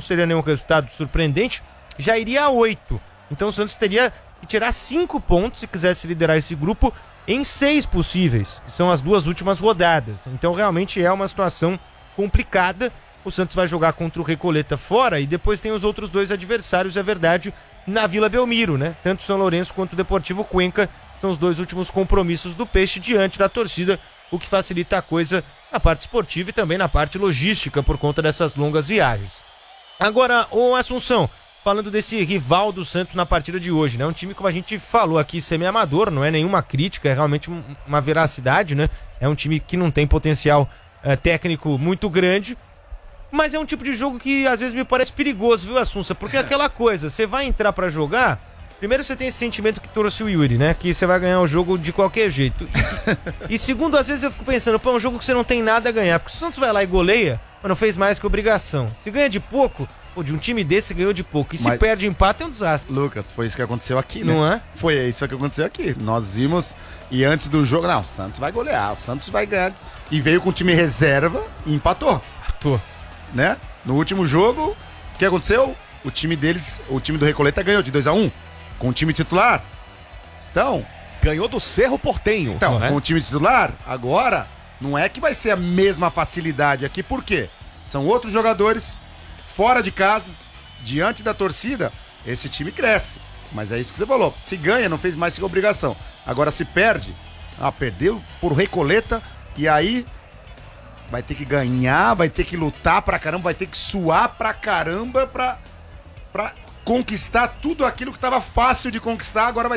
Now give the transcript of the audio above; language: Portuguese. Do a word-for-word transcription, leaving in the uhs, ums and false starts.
seria nenhum resultado surpreendente, já iria a oito. Então o Santos teria que tirar cinco pontos se quisesse liderar esse grupo em seis possíveis, que são as duas últimas rodadas. Então realmente é uma situação complicada. O Santos vai jogar contra o Recoleta fora e depois tem os outros dois adversários, é verdade, na Vila Belmiro, né? Tanto o São Lourenço quanto o Deportivo Cuenca são os dois últimos compromissos do Peixe diante da torcida, o que facilita a coisa na parte esportiva e também na parte logística por conta dessas longas viagens. Agora, o Assunção, falando desse rival do Santos na partida de hoje, né? Um time, como a gente falou aqui, semi-amador, não é nenhuma crítica, é realmente uma veracidade, né? É um time que não tem potencial é, técnico muito grande, mas é um tipo de jogo que às vezes me parece perigoso, viu, Assunção? Porque é aquela coisa, você vai entrar pra jogar, primeiro você tem esse sentimento que trouxe o Yuri, né? Que você vai ganhar o jogo de qualquer jeito. E, e segundo, às vezes eu fico pensando, pô, é um jogo que você não tem nada a ganhar, porque se o Santos vai lá e goleia, mas não fez mais que obrigação. Se ganha de pouco, pô, de um time desse ganhou de pouco. E se Mas, perde empate é um desastre. Lucas, foi isso que aconteceu aqui, né? Não é? Foi isso que aconteceu aqui. Nós vimos, e antes do jogo, não, o Santos vai golear, o Santos vai ganhar. E veio com o time reserva e empatou. Empatou. Né? No último jogo, o que aconteceu? O time deles, o time do Recoleta ganhou de dois a um com o time titular. Então, ganhou do Cerro Porteño. Então, né? com o time titular, agora não é que vai ser a mesma facilidade aqui, por quê? São outros jogadores, fora de casa, diante da torcida, esse time cresce. Mas é isso que você falou. Se ganha, não fez mais que obrigação. Agora se perde, ah, perdeu por Recoleta e aí vai ter que ganhar, vai ter que lutar pra caramba, vai ter que suar pra caramba pra, pra conquistar tudo aquilo que tava fácil de conquistar, agora vai